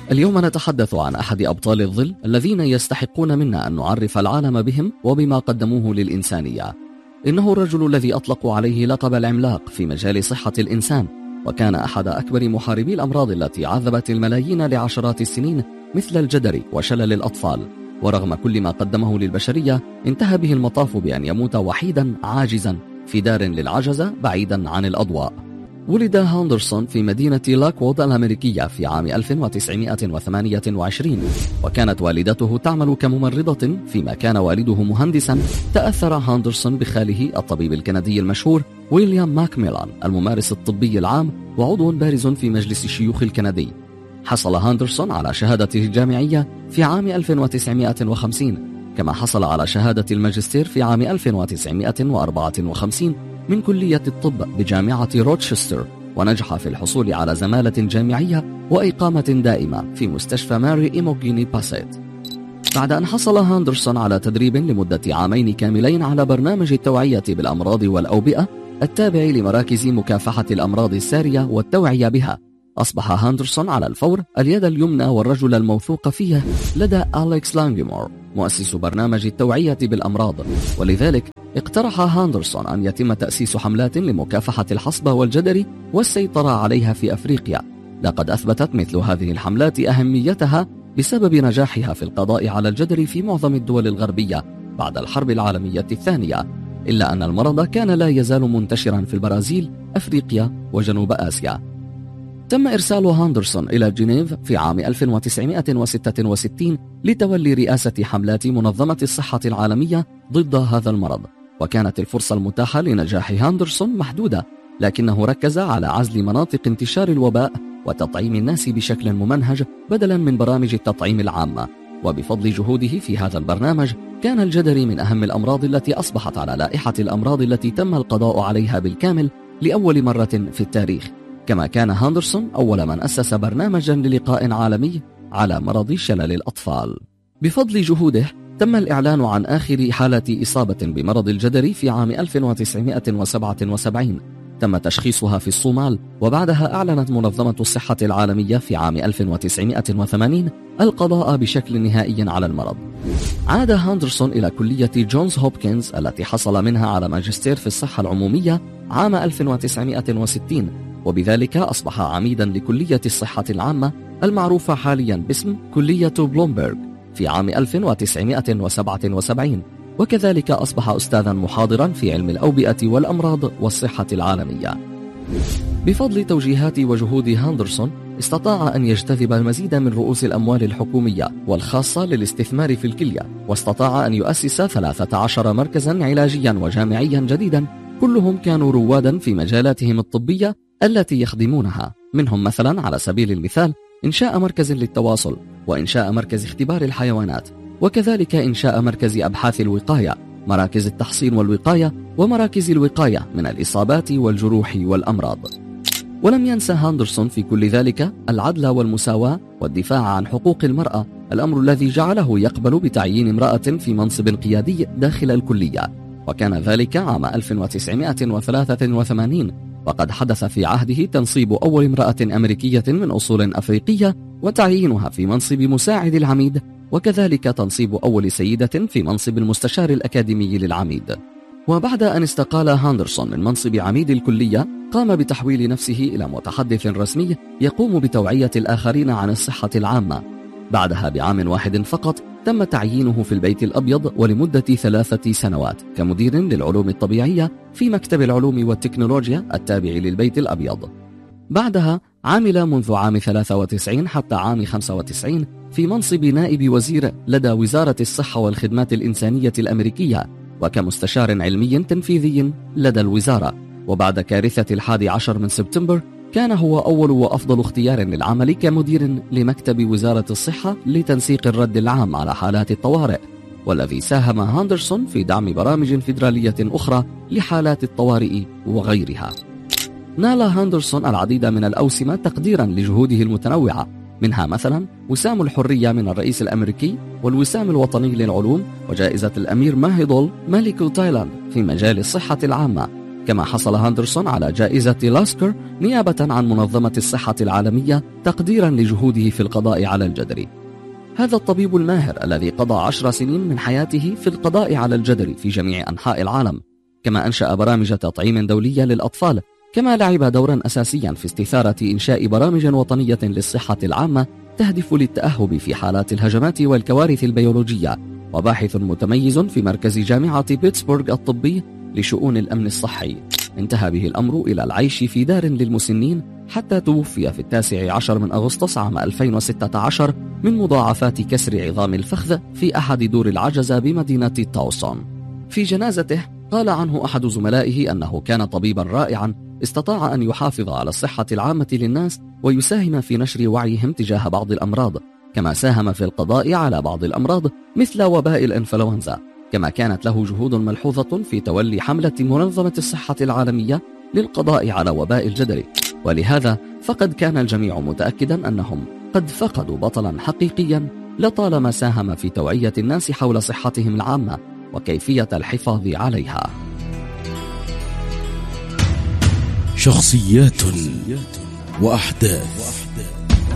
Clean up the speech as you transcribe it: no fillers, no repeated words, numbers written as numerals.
اليوم نتحدث عن أحد أبطال الظل الذين يستحقون منا أن نعرف العالم بهم وبما قدموه للإنسانية. إنه الرجل الذي أطلقوا عليه لقب العملاق في مجال صحة الإنسان، وكان أحد أكبر محاربي الأمراض التي عذبت الملايين لعشرات السنين مثل الجدري وشلل الأطفال. ورغم كل ما قدمه للبشرية، انتهى به المطاف بأن يموت وحيدا عاجزا في دار للعجزة بعيدا عن الأضواء. ولد هاندرسون في مدينة لاكوود الأمريكية في عام 1928، وكانت والدته تعمل كممرضة فيما كان والده مهندسا. تأثر هاندرسون بخاله الطبيب الكندي المشهور ويليام ماكميلان الممارس الطبي العام وعضو بارز في مجلس الشيوخ الكندي. حصل هاندرسون على شهادته الجامعية في عام 1950، كما حصل على شهادة الماجستير في عام 1954 من كلية الطب بجامعة روتشستر، ونجح في الحصول على زمالة جامعية وإقامة دائمة في مستشفى ماري إيموجيني باسيت. بعد أن حصل هاندرسون على تدريب لمدة عامين كاملين على برنامج التوعية بالأمراض والأوبئة التابع لمراكز مكافحة الأمراض السارية والتوعية بها، أصبح هاندرسون على الفور اليد اليمنى والرجل الموثوق فيه لدى أليكس لانجمور مؤسس برنامج التوعية بالأمراض. ولذلك اقترح هاندرسون أن يتم تأسيس حملات لمكافحة الحصبة والجدري والسيطرة عليها في أفريقيا. لقد أثبتت مثل هذه الحملات أهميتها بسبب نجاحها في القضاء على الجدري في معظم الدول الغربية بعد الحرب العالمية الثانية، إلا أن المرض كان لا يزال منتشرا في البرازيل، أفريقيا وجنوب آسيا. تم إرسال هاندرسون إلى جنيف في عام 1966 لتولي رئاسة حملات منظمة الصحة العالمية ضد هذا المرض، وكانت الفرصة المتاحة لنجاح هاندرسون محدودة، لكنه ركز على عزل مناطق انتشار الوباء وتطعيم الناس بشكل ممنهج بدلا من برامج التطعيم العامة. وبفضل جهوده في هذا البرنامج كان الجدري من أهم الأمراض التي أصبحت على لائحة الأمراض التي تم القضاء عليها بالكامل لأول مرة في التاريخ. كما كان هاندرسون أول من أسس برنامجا للقاء عالمي على مرض شلل الأطفال. بفضل جهوده تم الإعلان عن آخر حالة إصابة بمرض الجدري في عام 1977، تم تشخيصها في الصومال، وبعدها أعلنت منظمة الصحة العالمية في عام 1980 القضاء بشكل نهائي على المرض. عاد هاندرسون إلى كلية جونز هوبكنز التي حصل منها على ماجستير في الصحة العمومية عام 1960، وبذلك أصبح عميدا لكلية الصحة العامة المعروفة حاليا باسم كلية بلومبرغ في عام 1977، وكذلك أصبح أستاذا محاضرا في علم الأوبئة والأمراض والصحة العالمية. بفضل توجيهات وجهود هاندرسون استطاع أن يجتذب المزيد من رؤوس الأموال الحكومية والخاصة للاستثمار في الكلية، واستطاع أن يؤسس 13 مركزا علاجيا وجامعيا جديدا، كلهم كانوا روادا في مجالاتهم الطبية التي يخدمونها. منهم مثلا على سبيل المثال إنشاء مركز للتواصل، وإنشاء مركز اختبار الحيوانات، وكذلك إنشاء مركز أبحاث الوقاية، مراكز التحصين والوقاية، ومراكز الوقاية من الإصابات والجروح والأمراض. ولم ينسى هاندرسون في كل ذلك العدل والمساواة والدفاع عن حقوق المرأة، الأمر الذي جعله يقبل بتعيين امرأة في منصب قيادي داخل الكلية، وكان ذلك عام 1983، وقد حدث في عهده تنصيب أول امرأة أمريكية من أصول أفريقية وتعيينها في منصب مساعد العميد، وكذلك تنصيب أول سيدة في منصب المستشار الأكاديمي للعميد. وبعد أن استقال هاندرسون من منصب عميد الكلية قام بتحويل نفسه إلى متحدث رسمي يقوم بتوعية الآخرين عن الصحة العامة. بعدها بعام واحد فقط تم تعيينه في البيت الأبيض ولمدة 3 سنوات كمدير للعلوم الطبيعية في مكتب العلوم والتكنولوجيا التابع للبيت الأبيض. بعدها عمل منذ عام 93 حتى عام 95 في منصب نائب وزير لدى وزارة الصحة والخدمات الإنسانية الأمريكية، وكمستشار علمي تنفيذي لدى الوزارة. وبعد كارثة 11 من سبتمبر كان هو أول وأفضل اختيار للعمل كمدير لمكتب وزارة الصحة لتنسيق الرد العام على حالات الطوارئ، والذي ساهم هاندرسون في دعم برامج فيدرالية أخرى لحالات الطوارئ وغيرها. نال هاندرسون العديد من الأوسمة تقديرا لجهوده المتنوعة، منها مثلا وسام الحرية من الرئيس الأمريكي، والوسام الوطني للعلوم، وجائزة الأمير ماهيدول ملك تايلاند في مجال الصحة العامة. كما حصل هاندرسون على جائزة لاسكر نيابة عن منظمة الصحة العالمية تقديرا لجهوده في القضاء على الجدري. هذا الطبيب الماهر الذي قضى 10 سنين من حياته في القضاء على الجدري في جميع أنحاء العالم، كما أنشأ برامج تطعيم دولية للأطفال، كما لعب دورا أساسيا في استثارة إنشاء برامج وطنية للصحة العامة تهدف للتأهب في حالات الهجمات والكوارث البيولوجية، وباحث متميز في مركز جامعة بيتسبورغ الطبي لشؤون الأمن الصحي. انتهى به الأمر إلى العيش في دار للمسنين حتى توفي في 19 من أغسطس عام 2016 من مضاعفات كسر عظام الفخذ في أحد دور العجزة بمدينة تاوسون. في جنازته قال عنه أحد زملائه أنه كان طبيبا رائعا استطاع أن يحافظ على الصحة العامة للناس ويساهم في نشر وعيهم تجاه بعض الأمراض، كما ساهم في القضاء على بعض الأمراض مثل وباء الإنفلونزا، كما كانت له جهود ملحوظة في تولي حملة منظمة الصحة العالمية للقضاء على وباء الجدري. ولهذا فقد كان الجميع متأكدا أنهم قد فقدوا بطلا حقيقيا لطالما ساهم في توعية الناس حول صحتهم العامة وكيفية الحفاظ عليها. شخصيات وأحداث